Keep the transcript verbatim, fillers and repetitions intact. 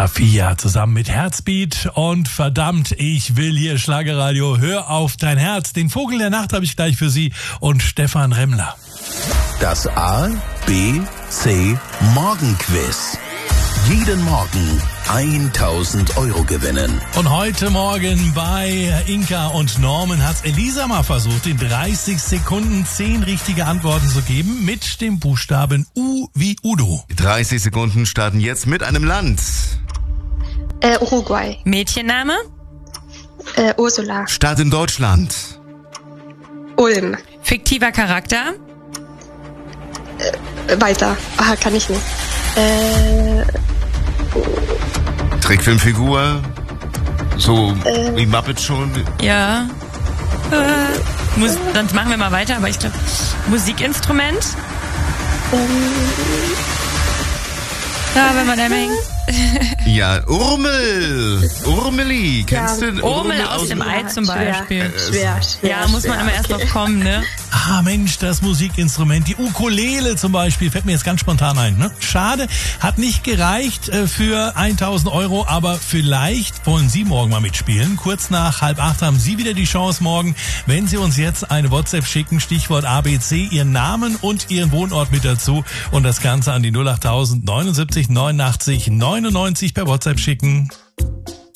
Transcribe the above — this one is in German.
Safia zusammen mit Herzbeat und verdammt, ich will hier Schlagerradio. Hör auf dein Herz. Den Vogel der Nacht habe ich gleich für Sie und Stefan Remmler. Das A, B, C Morgenquiz. Jeden Morgen tausend Euro gewinnen. Und heute Morgen bei Inka und Norman hat Elisa mal versucht, in dreißig Sekunden zehn richtige Antworten zu geben mit dem Buchstaben U wie Udo. dreißig Sekunden starten jetzt mit einem Land. Äh, Uruguay. Mädchenname? Äh, Ursula. Stadt in Deutschland. Ulm. Fiktiver Charakter? Äh, weiter. Ah, kann ich nicht. Äh, Trickfilmfigur. So äh, wie Muppet schon. Ja. Äh, Mus- sonst machen wir mal weiter, aber ich glaube, Musikinstrument? ähm, Ja, wenn man einmal hängt. Ja, Urmel. Urmeli. Kennst Ja, du den Urmel aus dem Ei zum Beispiel. schwer, schwer. Ja, muss man schwer, aber erst okay. noch kommen, ne? Ah Mensch, das Musikinstrument, die Ukulele zum Beispiel, fällt mir jetzt ganz spontan ein. Ne? Schade, hat nicht gereicht äh, für tausend Euro, aber vielleicht wollen Sie morgen mal mitspielen. Kurz nach halb acht haben Sie wieder die Chance morgen, wenn Sie uns jetzt eine WhatsApp schicken, Stichwort A B C, Ihren Namen und Ihren Wohnort mit dazu und das Ganze an die null acht null null neunundsiebzig neunundachtzig neunundneunzig per WhatsApp schicken.